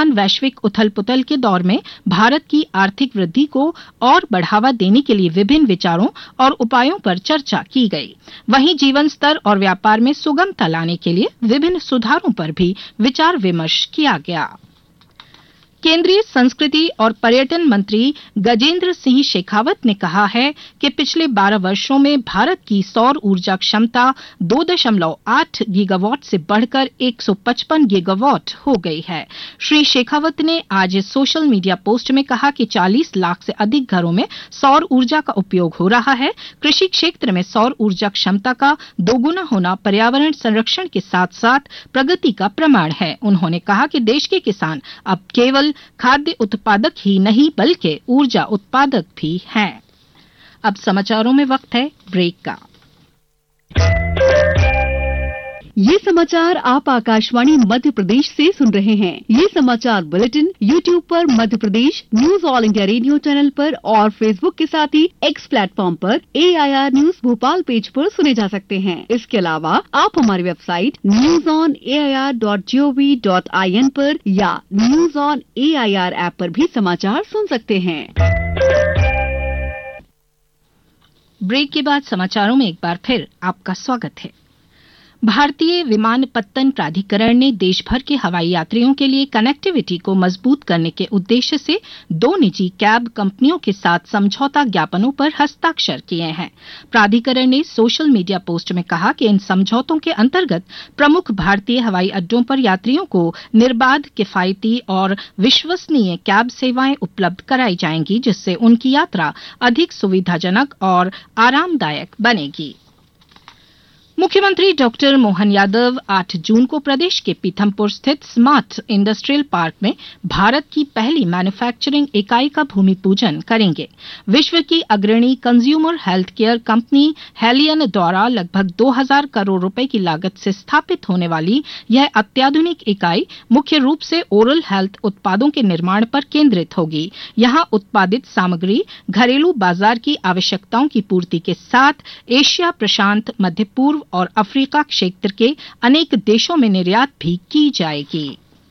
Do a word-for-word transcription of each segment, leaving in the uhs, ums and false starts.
दौरान वैश्विक उथल-पुथल के दौर में भारत की आर्थिक वृद्धि को और बढ़ावा देने के लिए विभिन्न विचारों और उपायों पर चर्चा की गई। वहीं जीवन स्तर और व्यापार में सुगमता लाने के लिए विभिन्न सुधारों पर भी विचार विमर्श किया गया। केंद्रीय संस्कृति और पर्यटन मंत्री गजेंद्र सिंह शेखावत ने कहा है कि पिछले बारह वर्षों में भारत की सौर ऊर्जा क्षमता दो दशमलव आठ गीगावाट से बढ़कर एक सौ पचपन गीगावाट हो गई है। श्री शेखावत ने आज सोशल मीडिया पोस्ट में कहा कि चालीस लाख से अधिक घरों में सौर ऊर्जा का उपयोग हो रहा है। कृषि क्षेत्र में सौर ऊर्जा क्षमता का दोगुना होना पर्यावरण संरक्षण के साथ साथ प्रगति का प्रमाण है। उन्होंने कहा कि देश के किसान अब केवल खाद्य उत्पादक ही नहीं बल्कि ऊर्जा उत्पादक भी हैं। अब समाचारों में वक्त है ब्रेक का। ये समाचार आप आकाशवाणी मध्य प्रदेश से सुन रहे हैं। ये समाचार बुलेटिन यूट्यूब पर Madhya Pradesh news all India radio channel पर और फेसबुक के साथ ही एक्स प्लेटफॉर्म पर ए I R news Bhopal page पर सुने जा सकते हैं। इसके अलावा आप हमारी website news on A I R dot G O V dot I N पर या news on A I R app पर भी समाचार सुन सकते हैं। ब्रेक के बाद समाचारों में एक बार फिर आपका स्वागत है। भारतीय विमानपत्तन प्राधिकरण ने देश भर के हवाई यात्रियों के लिए कनेक्टिविटी को मजबूत करने के उद्देश्य से दो निजी कैब कंपनियों के साथ समझौता ज्ञापनों पर हस्ताक्षर किए हैं। प्राधिकरण ने सोशल मीडिया पोस्ट में कहा कि इन समझौतों के अंतर्गत प्रमुख भारतीय हवाई अड्डों पर यात्रियों को निर्बाध, किफायती और विश्वसनीय कैब सेवाएं उपलब्ध कराई जाएंगी, जिससे उनकी यात्रा अधिक सुविधाजनक और आरामदायक बनेगी। मुख्यमंत्री डॉक्टर मोहन यादव आठ जून को प्रदेश के पीथमपुर स्थित स्मार्ट इंडस्ट्रियल पार्क में भारत की पहली मैन्युफैक्चरिंग इकाई का भूमि पूजन करेंगे। विश्व की अग्रणी consumer health care company Helion द्वारा लगभग दो हज़ार करोड़ रुपए की लागत से स्थापित होने वाली यह अत्याधुनिक इकाई मुख्य रूप से ओरल हेल्थ उत्पादों के निर्माण पर केंद्रित होगी। यहां उत्पादित सामग्री घरेलू बाजार की आवश्यकताओं की पूर्ति के साथ एशिया प्रशांत, मध्य पूर्व और अफ्रीका क्षेत्र के अनेक देशों में निर्यात भी की जाएगी।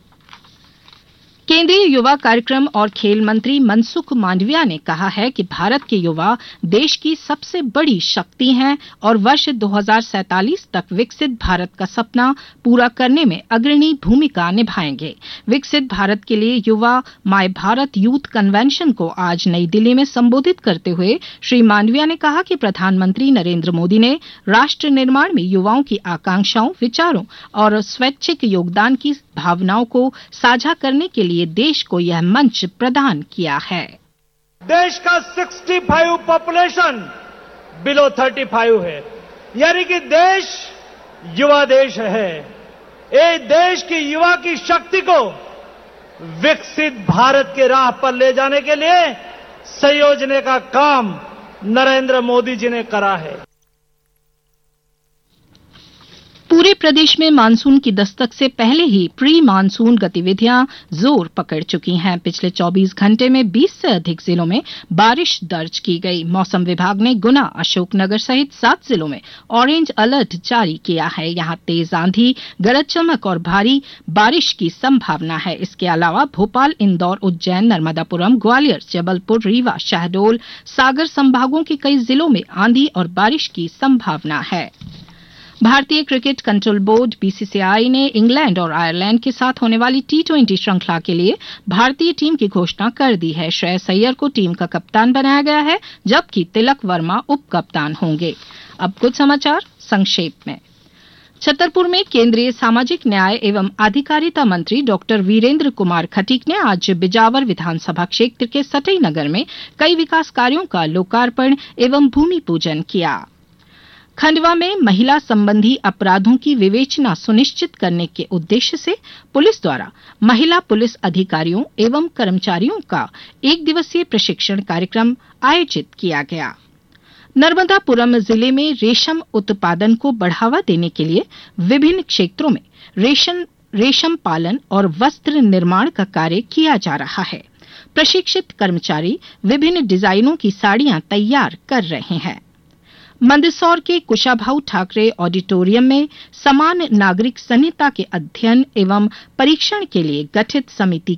केंद्रीय युवा कार्यक्रम और खेल मंत्री मनसुख मांडविया ने कहा है कि भारत के युवा देश की सबसे बड़ी शक्ति हैं और वर्ष दो हज़ार सैंतालीस तक विकसित भारत का सपना पूरा करने में अग्रणी भूमिका निभाएंगे। विकसित भारत के लिए युवा माय भारत यूथ कन्वेंशन को आज नई दिल्ली में संबोधित करते हुए श्री मांडविया ने कहा कि प्रधानमंत्री नरेंद्र मोदी ने राष्ट्र निर्माण में युवाओं की आकांक्षाओं, विचारों और स्वैच्छिक योगदान की भावनाओं को साझा करने के लिए देश को यह मंच प्रदान किया है। देश का पैंसठ पॉपुलेशन बिलो पैंतीस है, यानी कि देश युवा देश है। ये देश की युवा की शक्ति को विकसित भारत के राह पर ले जाने के लिए संयोजने का काम नरेंद्र मोदी जी ने करा है। पूरे प्रदेश में मानसून की दस्तक से पहले ही प्री मानसून गतिविधियां जोर पकड़ चुकी हैं। पिछले चौबीस घंटे में बीस से अधिक जिलों में बारिश दर्ज की गई। मौसम विभाग ने गुना, अशोकनगर सहित सात जिलों में ऑरेंज अलर्ट जारी किया है। यहां तेज आंधी, गरज चमक और भारी बारिश की संभावना है। इसके अलावा भोपाल, इंदौर, उज्जैन, नर्मदापुरम, ग्वालियर, जबलपुर, रीवा, शहडोल, सागर संभागों के कई जिलों में आंधी और बारिश की संभावना है। भारतीय cricket control board B C सी आई ने इंग्लैंड और आयरलैंड के साथ होने वाली टी ट्वेंटी श्रृंखला के लिए भारतीय टीम की घोषणा कर दी है। श्रेयस अय्यर को टीम का कप्तान बनाया गया है, जबकि तिलक वर्मा उप कप्तान होंगे। अब कुछ समाचार संक्षेप में। छतरपुर में केंद्रीय सामाजिक न्याय एवं अधिकारिता मंत्री डॉक्टर वीरेंद्र कुमार खटीक ने आज बिजावर विधानसभा क्षेत्र के सटई नगर में कई विकास कार्यों का लोकार्पण एवं भूमि पूजन किया। खंडवा में महिला संबंधी अपराधों की विवेचना सुनिश्चित करने के उद्देश्य से पुलिस द्वारा महिला पुलिस अधिकारियों एवं कर्मचारियों का एक दिवसीय प्रशिक्षण कार्यक्रम आयोजित किया गया। नर्मदापुरम जिले में रेशम उत्पादन को बढ़ावा देने के लिए विभिन्न क्षेत्रों में रेशम रेशम पालन और वस्त्र निर्माण का कार्य किया जा रहा है। प्रशिक्षित कर्मचारी विभिन्न डिजाइनों की साड़ियां तैयार कर रहे हैं। मंदसौर के कुशाभाऊ ठाकरे ऑडिटोरियम में समान नागरिक संहिता के अध्ययन एवं परीक्षण के लिए गठित समिति